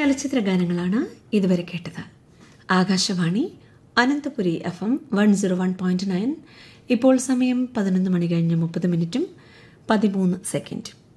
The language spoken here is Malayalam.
ചലച്ചിത്ര ഗാനങ്ങളാണ് ഇതുവരെ കേട്ടത്. ആകാശവാണി അനന്തപുരി FM 101.9. ഇപ്പോൾ സമയം 11 മണി കഴിഞ്ഞ് 30 മിനിറ്റും 13 സെക്കൻഡും.